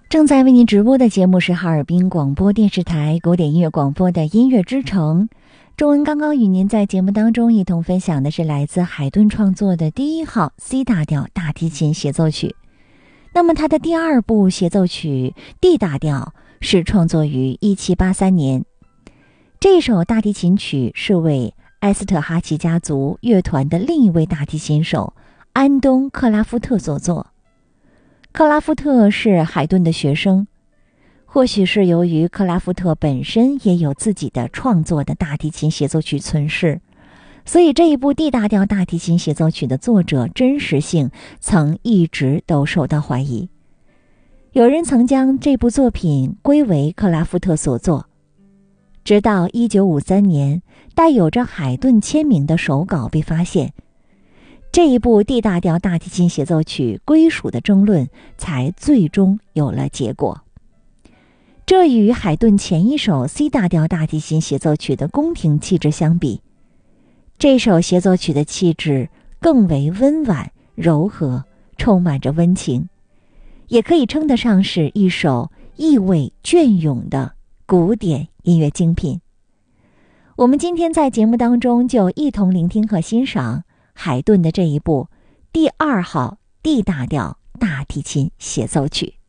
正在为您直播的节目是哈尔滨广播电视台古典音乐广播的音乐之城。钟文刚刚与您在节目当中一同分享的是来自海顿创作的第1号 C 大调大提琴协奏曲。那么他的第2部协奏曲 D 大调是创作于1783年。这首大提琴曲是为埃斯特哈奇家族乐团的另一位大提琴手安东·克拉夫特所作。克拉夫特是海顿的学生，或许是由于克拉夫特本身也有自己的创作的大提琴协奏曲存世，所以这一部 D 大调大提琴协奏曲的作者真实性曾一直都受到怀疑。有人曾将这部作品归为克拉夫特所作，直到1953年带有着海顿签名的手稿被发现，这一部 D 大调大提琴协奏曲归属的争论才最终有了结果。这与海顿前一首 C 大调大提琴协奏曲的宫廷气质相比，这首协奏曲的气质更为温婉柔和，充满着温情，也可以称得上是一首意味隽永的古典音乐精品。我们今天在节目当中就一同聆听和欣赏海顿的这一部第2号 D 大调大提琴协奏曲。